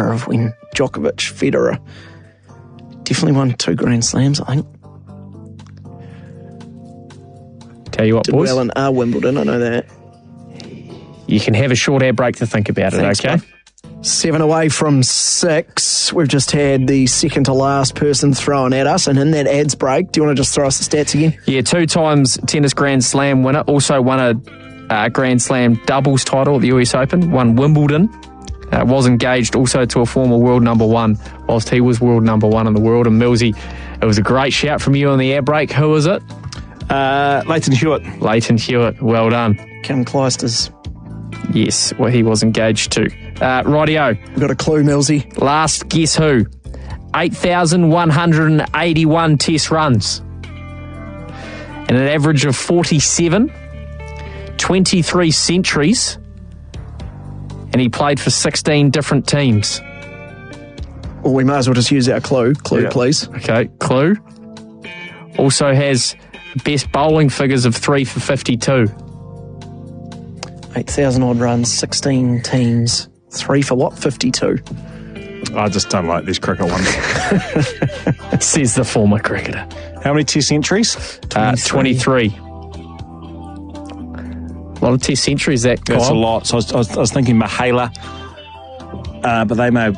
era of when Djokovic, Federer definitely won 2 Grand Slams, I think. Tell you what, Did boys. well in Wimbledon, I know that. You can have a short ad break to think about Thanks, it, okay? mate. 7 away from 6. We've just had the second to last person thrown at us, and in that ads break, do you want to just throw us the stats again? Yeah, 2 times tennis Grand Slam winner. Also won a Grand Slam doubles title at the US Open. Won Wimbledon. Was engaged also to a former world number 1, whilst he was world number 1 in the world. And Millsy, it was a great shout from you on the ad break. Who was it? Leighton Hewitt. Leighton Hewitt. Well done. Kim Clijsters. Yes, well, he was engaged too. Rightio. We've got a clue, Millsy. Last guess who? 8,181 test runs. And an average of 47. 23 centuries. And he played for 16 different teams. Well, we might as well just use our clue. Clue, Yeah. please. Okay, clue. Also has best bowling figures of 3 for 52. 8,000 odd runs, 16 teams. 3 for what? 52. I just don't like these cricket ones. Says the former cricketer. How many test centuries? 23. A lot of test centuries, that, That's Kyle. a lot. So I was thinking Mahela, but they may have